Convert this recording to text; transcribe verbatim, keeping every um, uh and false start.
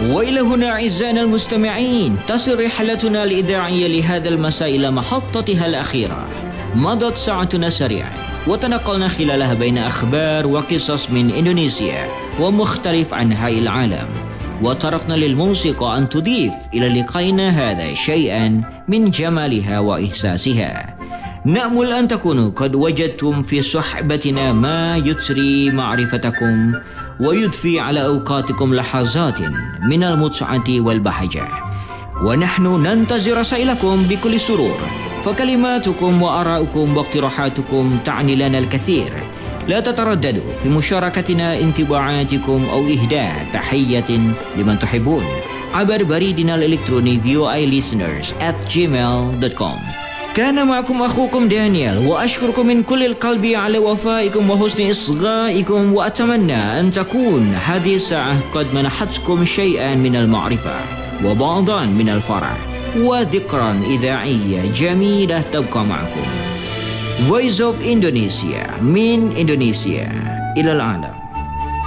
وإلى هنا أعزائنا المستمعين تصل رحلتنا الإذاعية لهذا المساء إلى محطتها الأخيرة. مضت ساعتنا سريعا وتنقلنا خلالها بين أخبار وقصص من إندونيسيا ومختلف أنحاء العالم، وتركنا للموسيقى أن تضيف إلى لقائنا هذا شيئا من جمالها وإحساسها. نأمل أن تكونوا قد وجدتم في صحبتنا ما يثري معرفتكم ويضفي على أوقاتكم لحظات من المتعة والبهجة، ونحن ننتظر رسائلكم بكل سرور، فكلماتكم وآراؤكم واقتراحاتكم تعني لنا الكثير. لا تترددوا في مشاركتنا انطباعاتكم أو إهداء تحية لمن تحبون عبر بريدنا الإلكتروني في يو آي listeners at gmail dot com. كان معكم أخوكم دانيال، وأشكركم من كل القلب على وفائكم وحسن إصغائكم، وأتمنى أن تكون هذه الساعة قد منحتكم شيئا من المعرفة وبعضا من الفرح وذكرى إذاعية جميلة تبقى معكم. Voice of Indonesia من إندونيسيا إلى العالم.